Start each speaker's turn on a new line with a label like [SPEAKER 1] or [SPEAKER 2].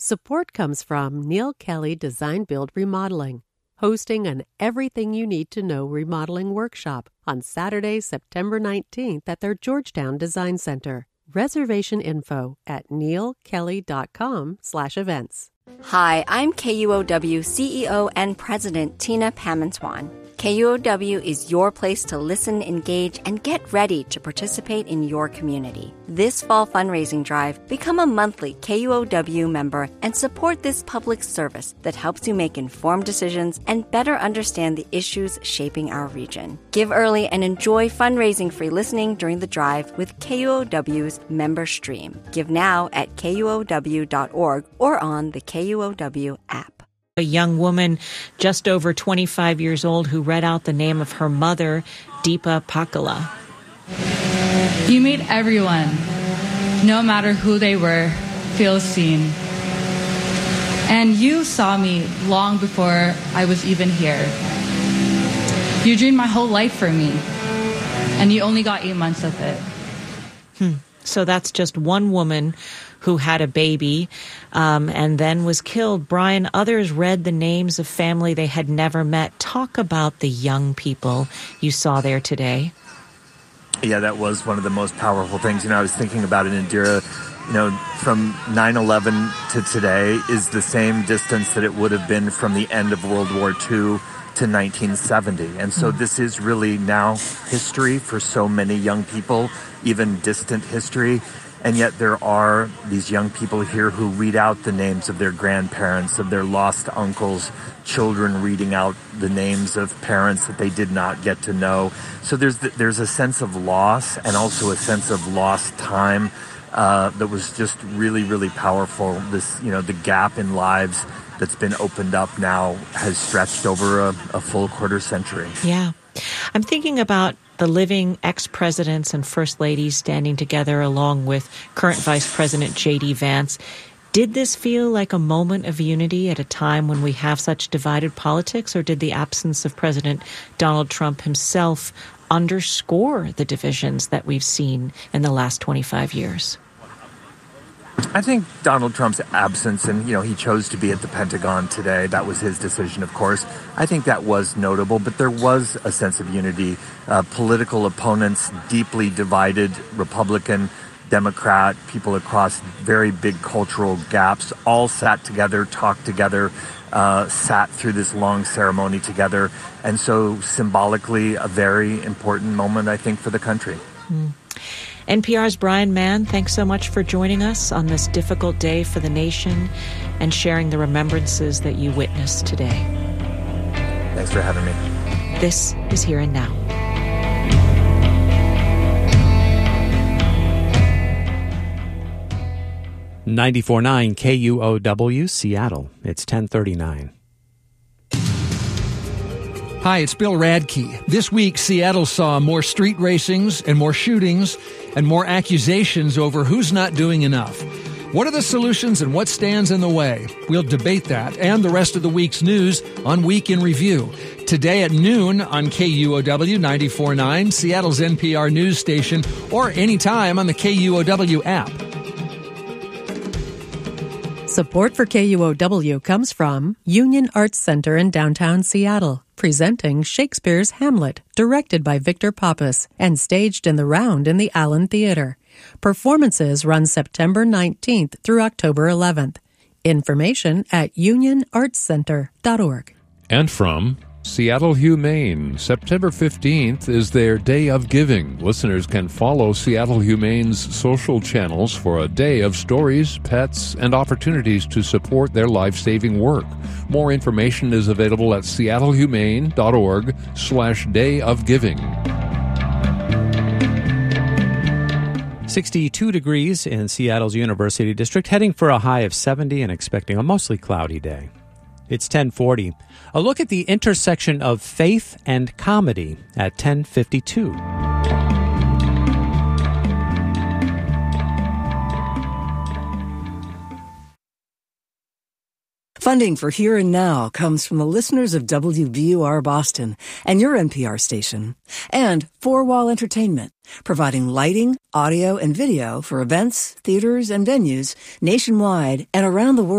[SPEAKER 1] Support comes from Neil Kelly Design Build Remodeling, hosting an Everything You Need to Know remodeling workshop on Saturday, September 19th at their Georgetown Design Center. Reservation info at neilkelly.com/events.
[SPEAKER 2] Hi, I'm KUOW CEO and President Tina Pamenswan. KUOW is your place to listen, engage, and get ready to participate in your community. This fall fundraising drive, become a monthly KUOW member and support this public service that helps you make informed decisions and better understand the issues shaping our region. Give early and enjoy fundraising free listening during the drive with KUOW's member stream. Give now at KUOW.org or on the KUOW app.
[SPEAKER 3] A young woman just over 25 years old who read out the name of her mother, Deepa Pakala.
[SPEAKER 4] You made everyone, no matter who they were, feel seen. And you saw me long before I was even here. You dreamed my whole life for me, and you only got 8 months of it.
[SPEAKER 3] So that's just one woman who had a baby and then was killed. Brian, others read the names of family they had never met. Talk about the young people you saw there today.
[SPEAKER 5] Yeah, that was one of the most powerful things. I was thinking about it, Indira. From 9/11 to today is the same distance that it would have been from the end of World War II to 1970. And so this is really now history for so many young people, even distant history. And yet there are these young people here who read out the names of their grandparents, of their lost uncles, children reading out the names of parents that they did not get to know. So there's a sense of loss and also a sense of lost time that was just really, really powerful. This, the gap in lives that's been opened up now has stretched over a full quarter century.
[SPEAKER 3] Yeah. I'm thinking about the living ex-presidents and first ladies standing together along with current Vice President J.D. Vance. Did this feel like a moment of unity at a time when we have such divided politics, or did the absence of President Donald Trump himself underscore the divisions that we've seen in the last 25 years?
[SPEAKER 5] I think Donald Trump's absence, and, he chose to be at the Pentagon today. That was his decision, of course. I think that was notable, but there was a sense of unity. Political opponents, deeply divided, Republican, Democrat, people across very big cultural gaps, all sat together, talked together, sat through this long ceremony together. And so symbolically, a very important moment, I think, for the country.
[SPEAKER 3] NPR's Brian Mann, thanks so much for joining us on this difficult day for the nation and sharing the remembrances that you witnessed today.
[SPEAKER 5] Thanks for having me.
[SPEAKER 3] This is Here and Now.
[SPEAKER 6] .949 KUOW, Seattle. It's 10:39.
[SPEAKER 7] Hi, it's Bill Radke. This week, Seattle saw more street racings and more shootings and more accusations over who's not doing enough. What are the solutions and what stands in the way? We'll debate that and the rest of the week's news on Week in Review. Today at noon on KUOW 94.9, Seattle's NPR news station, or anytime on the KUOW app.
[SPEAKER 1] Support for KUOW comes from Union Arts Center in downtown Seattle, presenting Shakespeare's Hamlet, directed by Victor Pappas and staged in the Round in the Allen Theater. Performances run September 19th through October 11th. Information at unionartscenter.org.
[SPEAKER 8] And from Seattle Humane, September 15th is their Day of Giving. Listeners can follow Seattle Humane's social channels for a day of stories, pets, and opportunities to support their life-saving work. More information is available at seattlehumane.org/Day of Giving.
[SPEAKER 6] 62 degrees in Seattle's University District, heading for a high of 70 and expecting a mostly cloudy day. It's 10:40. A look at the intersection of faith and comedy at 10:52.
[SPEAKER 9] Funding for Here and Now comes from the listeners of WBUR Boston and your NPR station, and Four Wall Entertainment, providing lighting, audio, and video for events, theaters, and venues nationwide and around the world.